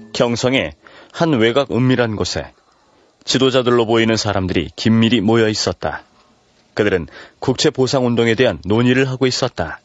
경성의 한 외곽 은밀한 곳에 지도자들로 보이는 사람들이 긴밀히 모여 있었다. 그들은 국채보상운동에 대한 논의를 하고 있었다.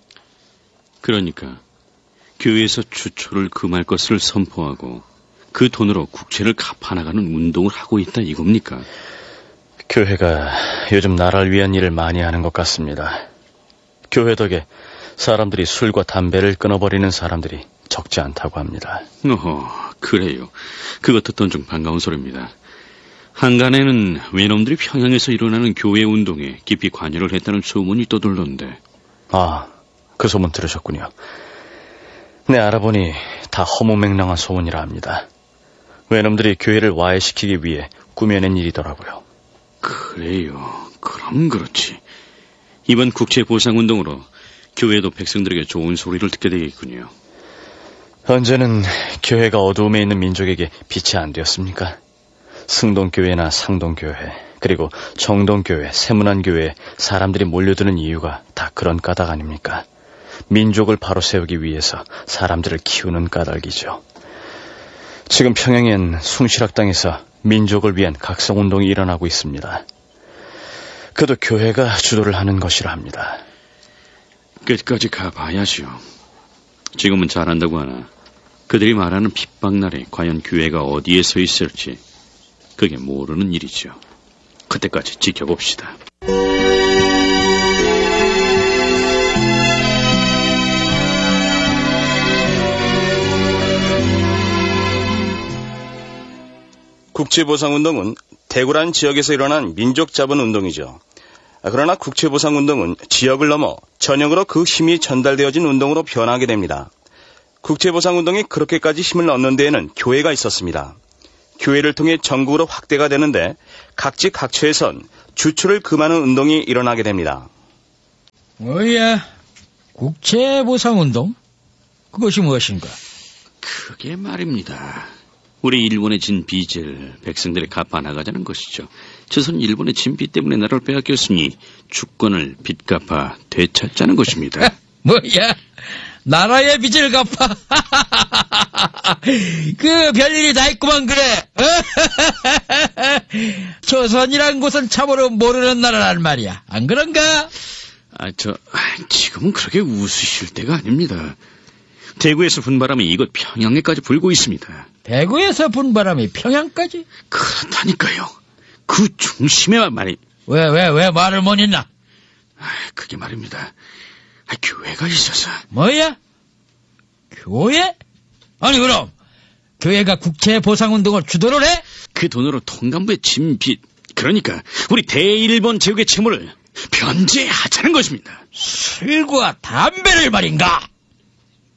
그러니까 교회에서 주초를 금할 것을 선포하고 그 돈으로 국채를 갚아나가는 운동을 하고 있다 이겁니까? 교회가 요즘 나라를 위한 일을 많이 하는 것 같습니다. 교회 덕에 사람들이 술과 담배를 끊어버리는 사람들이 적지 않다고 합니다. 어허, 그래요. 그것 듣던 중 반가운 소리입니다. 한간에는 외놈들이 평양에서 일어나는 교회 운동에 깊이 관여를 했다는 소문이 떠돌던데. 아, 그 소문 들으셨군요. 네, 알아보니 다 허무맹랑한 소문이라 합니다. 외놈들이 교회를 와해시키기 위해 꾸며낸 일이더라고요. 그래요. 그럼 그렇지. 이번 국채보상운동으로 교회도 백성들에게 좋은 소리를 듣게 되겠군요. 언제는 교회가 어두움에 있는 민족에게 빛이 안 되었습니까? 승동교회나 상동교회, 그리고 정동교회, 세문안교회에 사람들이 몰려드는 이유가 다 그런 까닭 아닙니까? 민족을 바로 세우기 위해서 사람들을 키우는 까닭이죠. 지금 평양엔 숭실학당에서 민족을 위한 각성운동이 일어나고 있습니다. 그도 교회가 주도를 하는 것이라 합니다. 끝까지 가봐야죠. 지금은 잘한다고 하나 그들이 말하는 핍박날에 과연 교회가 어디에 서 있을지 그게 모르는 일이죠. 그때까지 지켜봅시다. 국채보상운동은 대구라는 지역에서 일어난 민족자본 운동이죠. 그러나 국채보상운동은 지역을 넘어 전역으로 그 힘이 전달되어진 운동으로 변하게 됩니다. 국채보상운동이 그렇게까지 힘을 얻는 데에는 교회가 있었습니다. 교회를 통해 전국으로 확대가 되는데 각지 각처에선 주초를 금하는 운동이 일어나게 됩니다. 뭐야? 국채보상운동? 그것이 무엇인가? 그게 말입니다. 우리 일본에 진 빚을 백성들이 갚아나가자는 것이죠. 조선 일본의 진빚 때문에 나라를 빼앗겼으니 주권을 빚 갚아 되찾자는 것입니다. 뭐야? 나라의 빚을 갚아? 그 별일이 다 있구만 그래. 조선이란 곳은 참으로 모르는 나라란 말이야. 안 그런가? 지금은 그렇게 웃으실 때가 아닙니다. 대구에서 분 바람이 이곳 평양에까지 불고 있습니다. 대구에서 분 바람이 평양까지? 그렇다니까요. 그 중심에 말이. 왜 말을 못 잊나? 그게 말입니다. 교회가 있어서. 뭐야? 교회? 아니 그럼 교회가 국채보상운동을 주도를 해? 그 돈으로 통감부에 진 빚, 그러니까 우리 대일본 제국의 채무를 변제하자는 것입니다. 술과 담배를 말인가?